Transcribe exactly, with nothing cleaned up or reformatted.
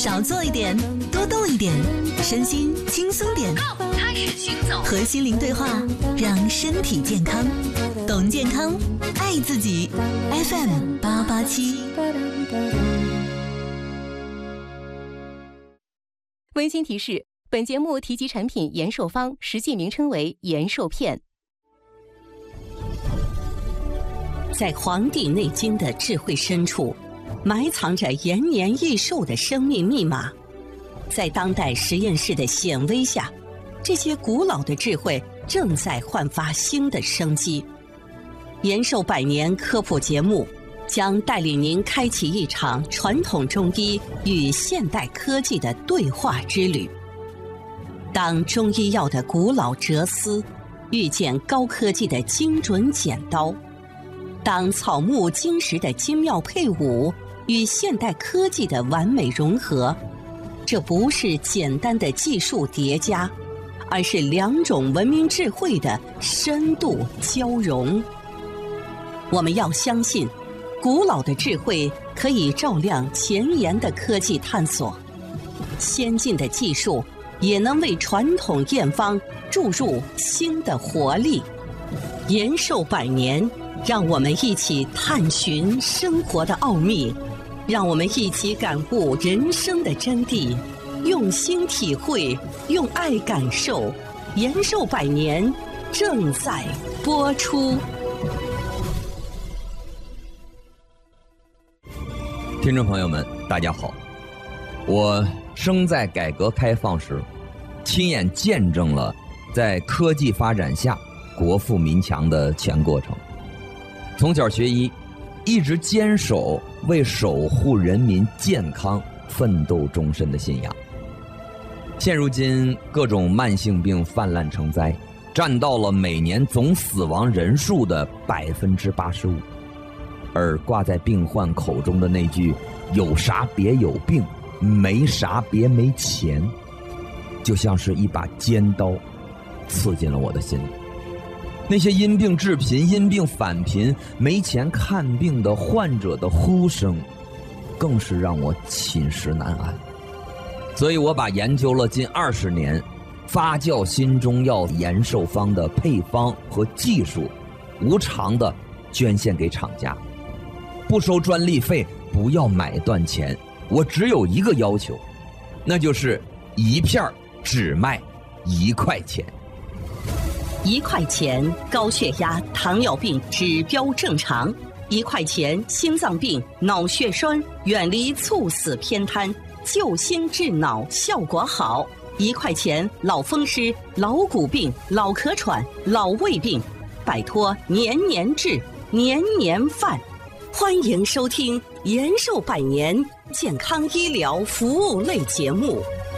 少做一点，多动一点，身心轻松点。 开始行走， 和心灵对话，让身体健康。懂健康，爱自己。F M 八八七。 温馨提示：本节目提及产品延寿方实际名称为延寿片。 在《黄帝内经》的智慧深处，埋藏着延年益寿的生命密码。在当代实验室的显微下，这些古老的智慧正在焕发新的生机。延寿百年科普节目将带领您开启一场传统中医与现代科技的对话之旅。当中医药的古老哲思遇见高科技的精准剪刀，当草木金石的精妙配伍与现代科技的完美融合，这不是简单的技术叠加，而是两种文明智慧的深度交融。我们要相信，古老的智慧可以照亮前沿的科技探索，先进的技术也能为传统验方注入新的活力。延寿百年，让我们一起探寻生活的奥秘，让我们一起感悟人生的真谛，用心体会，用爱感受。延寿百年正在播出。 听众朋友们，大家好，我生在改革开放时，亲眼见证了在科技发展下国富民强的全过程。从小学医，一直坚守为守护人民健康奋斗终身的信仰。现如今各种慢性病泛滥成灾，占到了每年总死亡人数的百分之八十五。而挂在病患口中的那句“有啥别有病，没啥别没钱”，就像是一把尖刀，刺进了我的心里。那些因病致贫、因病返贫、没钱看病的患者的呼声，更是让我寝食难安。所以我把研究了近二十年发酵新中药延寿方的配方和技术，无偿的捐献给厂家，不收专利费，不要买断钱。我只有一个要求，那就是一片只卖一块钱。 一块钱高血压、糖尿病指标正常；一块钱心脏病、脑血栓远离猝死偏瘫，救心治脑效果好；一块钱老风湿、老骨病、老咳喘、老胃病，摆脱年年治、年年犯。欢迎收听延寿百年健康医疗服务类节目《